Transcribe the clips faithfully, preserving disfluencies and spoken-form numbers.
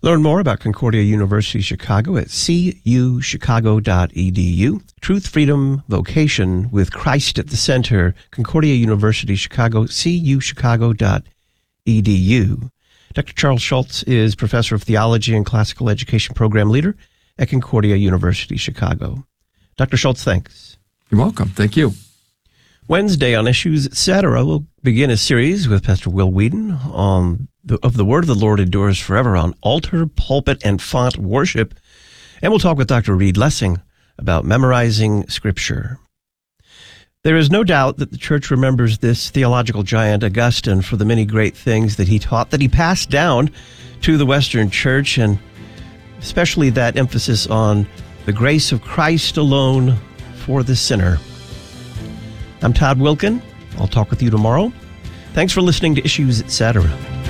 Learn more about Concordia University Chicago at c u chicago dot e d u. Truth, Freedom, Vocation with Christ at the Center. Concordia University Chicago, c u chicago dot e d u. Doctor Charles Schultz is Professor of Theology and Classical Education Program Leader at Concordia University Chicago. Doctor Schultz, thanks. You're welcome. Thank you. Wednesday on Issues, et cetera, we'll begin a series with Pastor Will Wheaton on the, of the Word of the Lord Endures Forever on altar, pulpit, and font worship. And we'll talk with Doctor Reed Lessing about memorizing Scripture. There is no doubt that the church remembers this theological giant, Augustine, for the many great things that he taught, that he passed down to the Western Church, and especially that emphasis on the grace of Christ alone for the sinner. I'm Todd Wilkin. I'll talk with you tomorrow. Thanks for listening to Issues, et cetera.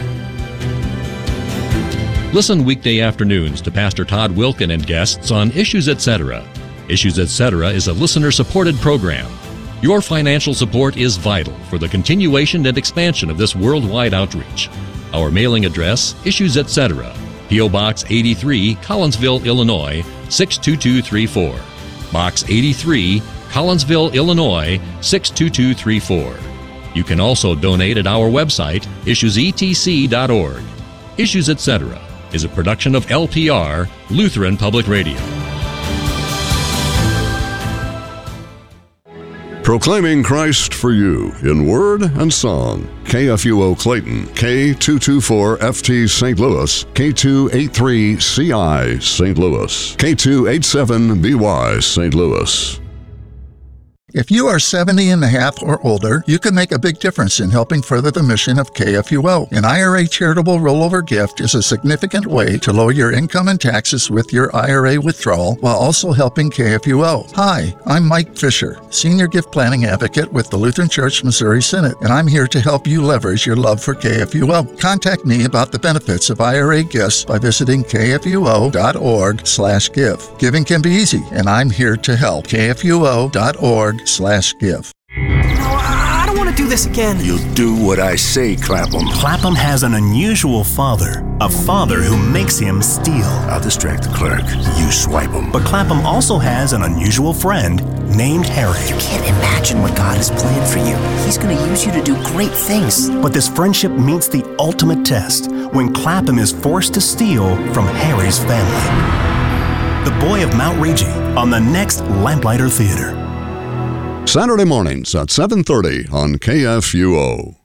Listen weekday afternoons to Pastor Todd Wilkin and guests on Issues, et cetera. Issues, et cetera is a listener-supported program. Your financial support is vital for the continuation and expansion of this worldwide outreach. Our mailing address, Issues, et cetera. P O. Box eighty-three, Collinsville, Illinois, six two two three four. Box eighty-three, Collinsville, Illinois, six two two three four. You can also donate at our website, issues e t c dot org. Issues, et cetera is a production of L P R, Lutheran Public Radio. Proclaiming Christ for you in word and song. K F U O Clayton, K two twenty-four F T Saint Louis, K two eighty-three C I Saint Louis, K two eighty-seven B Y Saint Louis. If you are seventy and a half or older, you can make a big difference in helping further the mission of K F U O. An I R A charitable rollover gift is a significant way to lower your income and taxes with your I R A withdrawal while also helping K F U O. Hi, I'm Mike Fisher, Senior Gift Planning Advocate with the Lutheran Church Missouri Synod, and I'm here to help you leverage your love for K F U O. Contact me about the benefits of I R A gifts by visiting k f u o dot org slash give. Giving can be easy, and I'm here to help. k f u o dot org slash give. No, I don't want to do this again. You'll do what I say, Clapham. Clapham has an unusual father, a father who makes him steal. I'll distract the clerk. You swipe him. But Clapham also has an unusual friend named Harry. You can't imagine what God has planned for you. He's going to use you to do great things. But this friendship meets the ultimate test when Clapham is forced to steal from Harry's family. The Boy of Mount Rigi on the next Lamplighter Theater. Saturday mornings at seven thirty on K F U O.